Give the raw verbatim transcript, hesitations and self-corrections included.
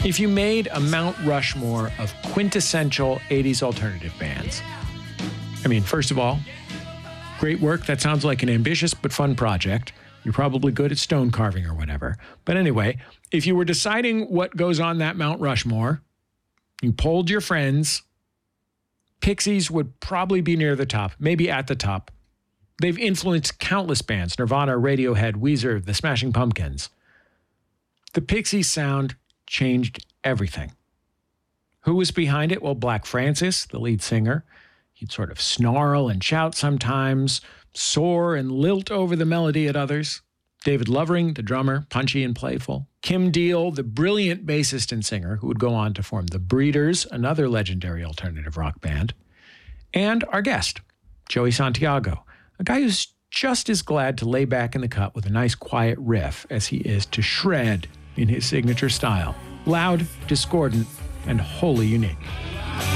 If you made a Mount Rushmore of quintessential eighties alternative bands, I mean, first of all, great work. That sounds like an ambitious but fun project. You're probably good at stone carving or whatever. But anyway, if you were deciding what goes on that Mount Rushmore, you polled your friends, Pixies would probably be near the top, maybe at the top. They've influenced countless bands, Nirvana, Radiohead, Weezer, The Smashing Pumpkins. The Pixies sound changed everything. Who was behind it? Well, Black Francis, the lead singer. He'd sort of snarl and shout sometimes, soar and lilt over the melody at others. David Lovering, the drummer, punchy and playful. Kim Deal, the brilliant bassist and singer, who would go on to form The Breeders, another legendary alternative rock band. And our guest, Joey Santiago, a guy who's just as glad to lay back in the cut with a nice quiet riff as he is to shred in his signature style. Loud, discordant, and wholly unique.